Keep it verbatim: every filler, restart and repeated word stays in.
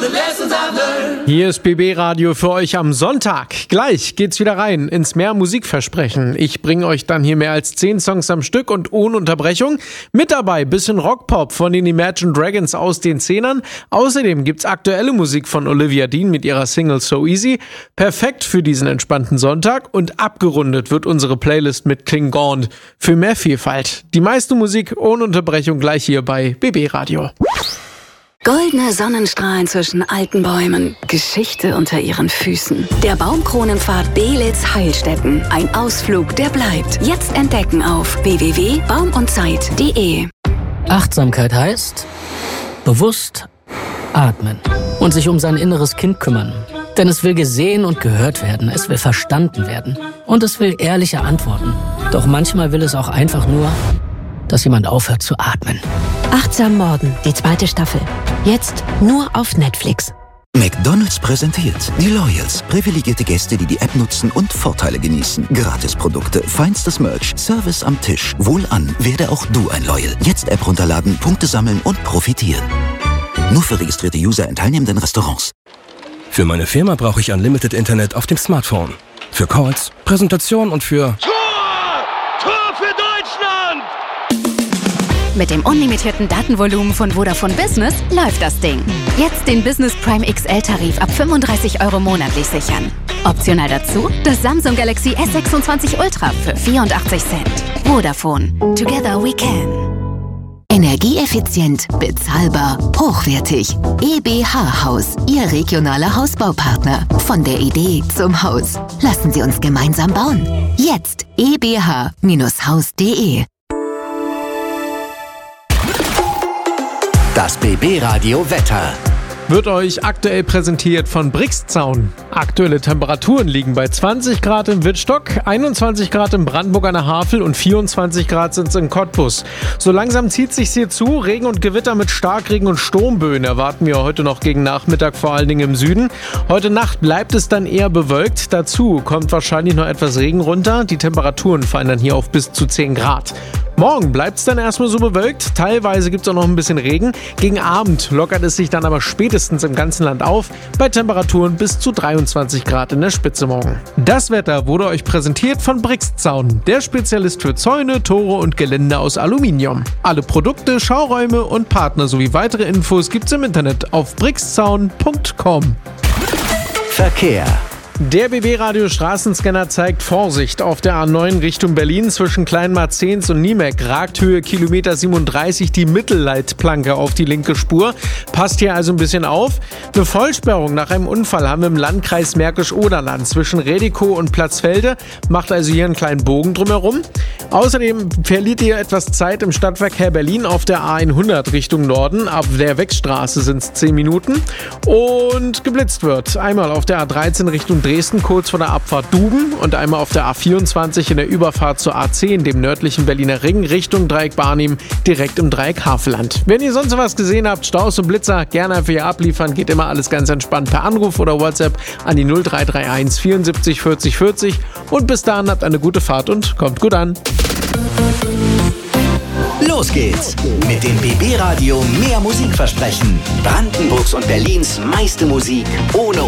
Hier ist B B Radio für euch am Sonntag. Gleich geht's wieder rein ins Mehr Musikversprechen. Ich bringe euch dann hier mehr als zehn Songs am Stück und ohne Unterbrechung. Mit dabei bisschen Rockpop von den Imagine Dragons aus den Zehnern. Außerdem gibt's aktuelle Musik von Olivia Dean mit ihrer Single So Easy. Perfekt für diesen entspannten Sonntag. Und abgerundet wird unsere Playlist mit King Gaunt für mehr Vielfalt. Die meiste Musik ohne Unterbrechung gleich hier bei B B Radio. Goldene Sonnenstrahlen zwischen alten Bäumen, Geschichte unter ihren Füßen. Der Baumkronenpfad Belitz-Heilstätten. Ein Ausflug, der bleibt. Jetzt entdecken auf w w w punkt baum und zeit punkt de. Achtsamkeit heißt bewusst atmen und sich um sein inneres Kind kümmern. Denn es will gesehen und gehört werden, es will verstanden werden und es will ehrliche Antworten. Doch manchmal will es auch einfach nur, dass jemand aufhört zu atmen. Achtsam Morden, die zweite Staffel. Jetzt nur auf Netflix. McDonald's präsentiert die Loyals. Privilegierte Gäste, die die App nutzen und Vorteile genießen. Gratisprodukte, feinstes Merch, Service am Tisch. Wohlan, werde auch du ein Loyal. Jetzt App runterladen, Punkte sammeln und profitieren. Nur für registrierte User in teilnehmenden Restaurants. Für meine Firma brauche ich Unlimited Internet auf dem Smartphone. Für Calls, Präsentation und für... Mit dem unlimitierten Datenvolumen von Vodafone Business läuft das Ding. Jetzt den Business Prime X L-Tarif ab fünfunddreißig Euro monatlich sichern. Optional dazu das Samsung Galaxy S sechsundzwanzig Ultra für vierundachtzig Cent. Vodafone. Together we can. Energieeffizient, bezahlbar, hochwertig. E B H Haus, Ihr regionaler Hausbaupartner. Von der Idee zum Haus. Lassen Sie uns gemeinsam bauen. Jetzt e b h Haus punkt de. Das B B Radio Wetter wird euch aktuell präsentiert von Brixzaun. Aktuelle Temperaturen liegen bei zwanzig Grad im Wittstock, einundzwanzig Grad im Brandenburg an der Havel und vierundzwanzig Grad sind es in Cottbus. So langsam zieht sich's hier zu. Regen und Gewitter mit Starkregen und Sturmböen erwarten wir heute noch gegen Nachmittag, vor allen Dingen im Süden. Heute Nacht bleibt es dann eher bewölkt. Dazu kommt wahrscheinlich noch etwas Regen runter. Die Temperaturen fallen dann hier auf bis zu zehn Grad. Morgen bleibt es dann erstmal so bewölkt. Teilweise gibt es auch noch ein bisschen Regen. Gegen Abend lockert es sich dann aber spätestens im ganzen Land auf, bei Temperaturen bis zu dreiundzwanzig Grad in der Spitze morgen. Das Wetter wurde euch präsentiert von Brixzaun, der Spezialist für Zäune, Tore und Gelände aus Aluminium. Alle Produkte, Schauräume und Partner sowie weitere Infos gibt's im Internet auf brixzaun punkt com. Verkehr. Der B B-Radio Straßenscanner zeigt Vorsicht auf der A neun Richtung Berlin zwischen Kleinmarzens und Niemek. Ragt Höhe Kilometer siebenunddreißig die Mittelleitplanke auf die linke Spur. Passt hier also ein bisschen auf. Eine Vollsperrung nach einem Unfall haben wir im Landkreis Märkisch-Oderland zwischen Redikow und Platzfelde. Macht also hier einen kleinen Bogen drumherum. Außerdem verliert ihr etwas Zeit im Stadtverkehr Berlin auf der A hundert Richtung Norden. Ab der Wechstraße sind es zehn Minuten. Und geblitzt wird einmal auf der A dreizehn Richtung Dresden kurz vor der Abfahrt Duben und einmal auf der A vierundzwanzig in der Überfahrt zur A zehn, dem nördlichen Berliner Ring, Richtung Dreieck Barnim, direkt im Dreieck Havelland. Wenn ihr sonst was gesehen habt, Staus und Blitzer, gerne einfach hier abliefern. Geht immer alles ganz entspannt per Anruf oder WhatsApp an die null drei drei eins vierundsiebzig vierzig vierzig. Und bis dahin habt eine gute Fahrt und kommt gut an. Los geht's mit dem B B Radio Mehr Musikversprechen. Brandenburgs und Berlins meiste Musik ohne